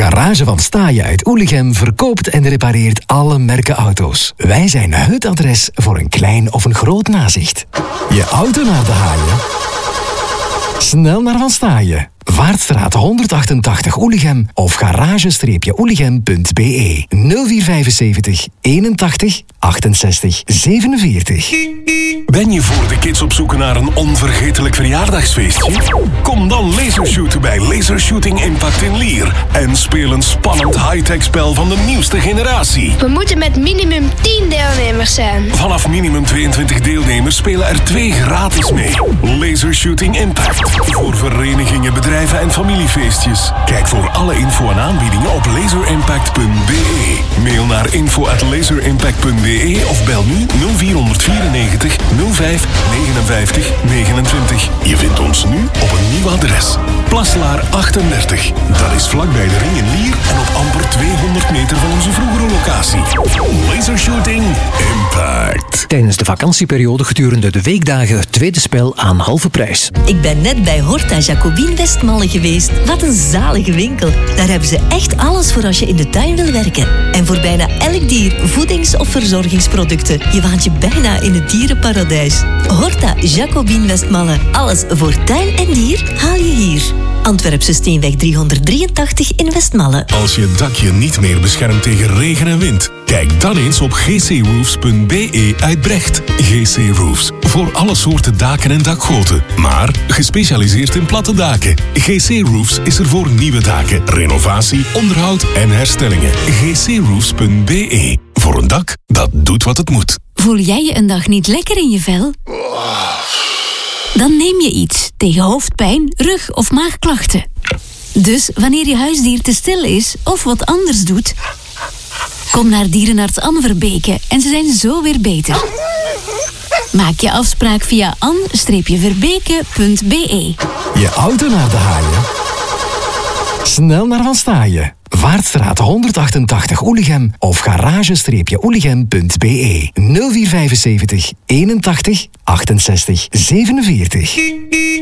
Garage van Staaien uit Oelichem verkoopt en repareert alle merken auto's. Wij zijn het adres voor een klein of een groot nazicht. Je auto naar De Haaien? Snel naar Van Staaien. Vaartstraat 188 Oelichem of garage-oelichem.be 0475 81 68 47. Ben je voor de kids op zoek naar een onvergetelijk verjaardagsfeestje? Kom dan lasershooten bij Lasershooting Impact in Lier en speel een spannend high-tech spel van de nieuwste generatie. We moeten met minimum 10 deelnemers zijn. Vanaf minimum 22 deelnemers spelen er 2 gratis mee. Lasershooting Impact. Voor verenigingen, bedrijven en familiefeestjes. Kijk voor alle info en aanbiedingen op laserimpact.be. Mail naar info@laserimpact.be of bel nu 0494 05 59 29. Je vindt ons nu op een nieuw adres. Plaslaar 38. Dat is vlakbij de Ring in Lier en op amper 200 meter van onze vroegere locatie. Lasershooting Impact. Tijdens de vakantieperiode gedurende de weekdagen het tweede spel aan halve prijs. Ik ben net bij Horta Jacobin Westmalle geweest. Wat een zalige winkel. Daar hebben ze echt alles voor als je in de tuin wil werken. En voor bijna elk dier voedings- of verzorgingsproducten. Je waant je bijna in het dierenparadijs. Horta Jacobin Westmalle. Alles voor tuin en dier haal je hier. Antwerpse Steenweg 383 in Westmalle. Als je dakje niet meer beschermt tegen regen en wind, kijk dan eens op gcroofs.be uit Brecht. GC Roofs. Voor alle soorten daken en dakgoten. Maar gespecialiseerd in platte daken. GC Roofs is er voor nieuwe daken, renovatie, onderhoud en herstellingen. gcroofs.be. Voor een dak dat doet wat het moet. Voel jij je een dag niet lekker in je vel? Dan neem je iets tegen hoofdpijn, rug- of maagklachten. Dus wanneer je huisdier te stil is of wat anders doet, kom naar dierenarts Anne Verbeke en ze zijn zo weer beter. Maak je afspraak via an-verbeke.be. Je auto naar De Haaien? Snel naar Van Staaien. Vaartstraat 188 Oelichem of garage-oelichem.be 0475 81 68 47.